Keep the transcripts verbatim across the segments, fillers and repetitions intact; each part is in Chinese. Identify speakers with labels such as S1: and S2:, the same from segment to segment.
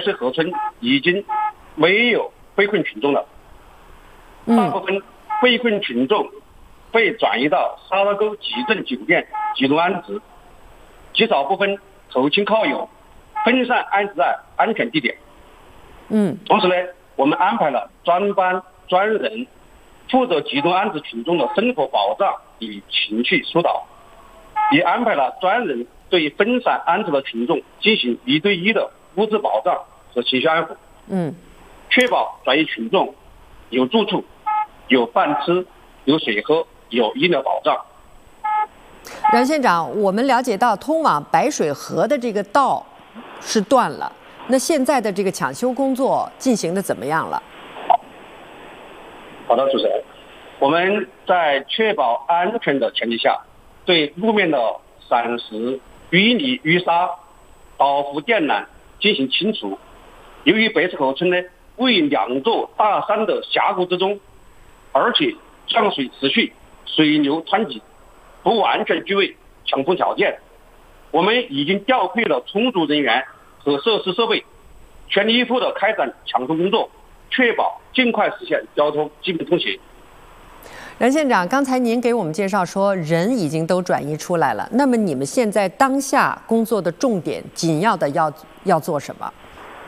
S1: 水河村已经没有被困群众了，大部分被困群众被转移到沙拉沟集镇酒店集中安置，极少部分投亲靠友，分散安置在安全地点。
S2: 嗯，
S1: 同时呢，我们安排了专班专人负责集中安置群众的生活保障与情绪疏导，也安排了专人对分散安置的群众进行一对一的物质保障和情绪安抚。
S2: 嗯，
S1: 确保转移群众有住处、有饭吃、有水喝、有医疗保障。
S2: 阮县长，我们了解到通往白水河的这个道是断了，那现在的这个抢修工作进行的怎么样了？
S1: 好的，主持人，我们在确保安全的前提下，对路面的散石、淤泥、淤沙、倒伏电缆进行清除。由于白水河村呢位于两座大山的峡谷之中，而且降水持续，水流湍急，不完全具备抢通条件，我们已经调配了充足人员和设施设备，全力以赴地开展抢通工作，确保尽快实现交通基本通行。
S2: 阮县长，刚才您给我们介绍说人已经都转移出来了，那么你们现在当下工作的重点紧要的要要做什么？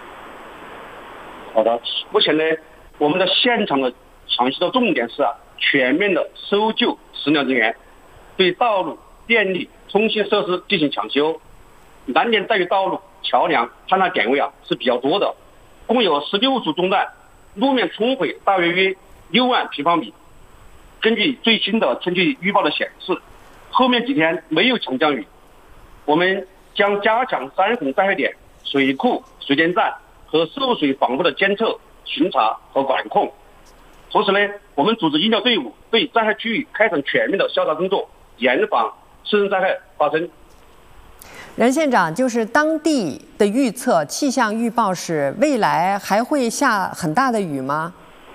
S1: 好的，目前呢，我们的现场的抢修的重点是啊，全面的搜救失联人员，对道路、电力、通信设施进行抢修。难点在于道路、桥梁坍塌点位啊是比较多的，共有十六处中断，路面冲毁大约约六万平方米。根据最新的天气预报的显示，后面几天没有强降雨，我们将加强山洪灾害点、水库、水电站和受水防护的监测、巡查和管控。同时呢，我们组织医疗队伍对灾害区域开展全面的消杀工作，严防次生灾害发生。
S2: 阮县长，就是当地的预测，气象预报是未来还会下很大的雨吗？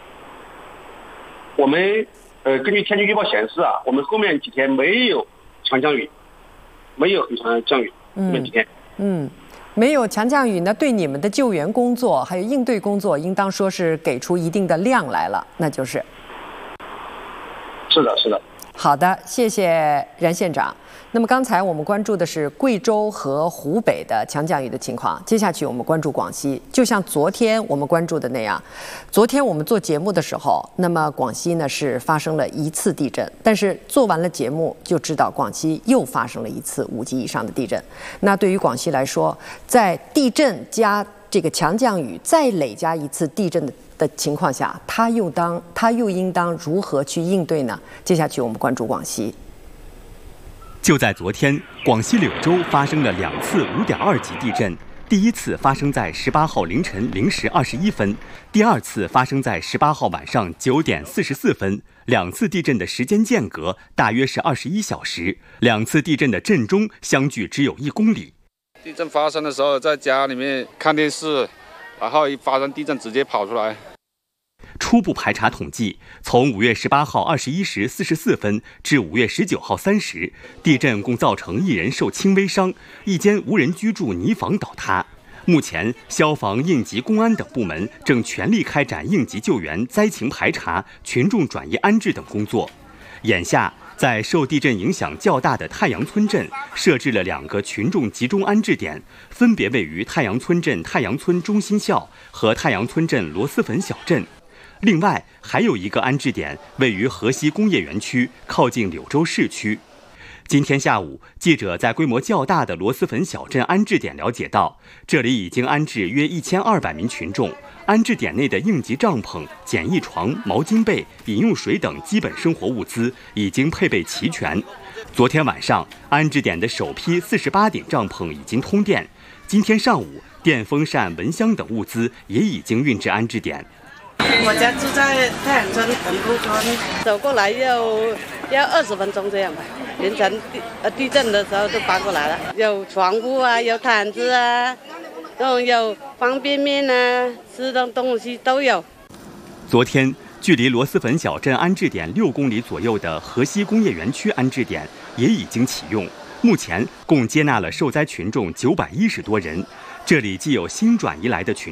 S1: 我们呃根据天气预报显示啊，我们后面几天没有强降雨，没有很长的降雨，后面几天。
S2: 嗯。嗯没有强降雨呢，对你们的救援工作还有应对工作，应当说是给出一定的量来了，那就是。
S1: 是的，是的。
S2: 好的，谢谢阮县长。那么刚才我们关注的是贵州和湖北的强降雨的情况，接下去我们关注广西。就像昨天我们关注的那样，昨天我们做节目的时候，那么广西呢是发生了一次地震，但是做完了节目就知道广西又发生了一次五级以上的地震。那对于广西来说，在地震加这个强降雨再累加一次地震的的情况下，它又当它又应当如何去应对呢？接下去我们关注广西。
S3: 就在昨天，广西柳州发生了两次五点二级地震，第一次发生在十八号凌晨零时二十一分，第二次发生在十八号晚上九点四十四分。两次地震的时间间隔大约是二十一小时，两次地震的震中相距只有一公里。
S4: 地震发生的时候，在家里面看电视，然后一发生地震直接跑出来。
S3: 初步排查统计，从五月十八号二十一时四十四分至五月十九号三时，地震共造成一人受轻微伤，一间无人居住泥房倒塌。目前，消防、应急、公安等部门正全力开展应急救援、灾情排查、群众转移安置等工作。眼下，在受地震影响较大的太阳村镇设置了两个群众集中安置点，分别位于太阳村镇太阳村中心校和太阳村镇螺蛳粉小镇。另外，还有一个安置点位于河西工业园区，靠近柳州市区。今天下午，记者在规模较大的螺蛳粉小镇安置点了解到，这里已经安置约一千二百名群众。安置点内的应急帐篷、简易床、毛巾被、饮用水等基本生活物资已经配备齐全。昨天晚上，安置点的首批四十八顶帐篷已经通电。今天上午，电风扇、蚊香等物资也已经运至安置点。
S5: 我家住在太阳村本部村，走过来要要二十分钟这样吧。凌晨地呃地震的时候就搬过来了，有床铺啊，有毯子啊，这种有方便面啊，吃的东西都有。
S3: 昨天，距离螺蛳粉小镇安置点六公里左右的河西工业园区安置点也已经启用，目前共接纳了受灾群众九百一十多人。这里既有新转移来的群